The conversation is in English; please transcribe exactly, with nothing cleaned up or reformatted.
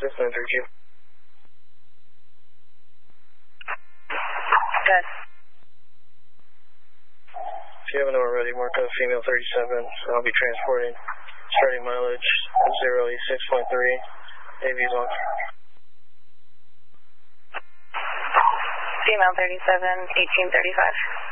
six nine three Q. Good. If you have an order ready, mark up female thirty-seven. So I'll be transporting. Starting mileage zero eight six point three. A V's on. Female thirty-seven, eighteen thirty-five.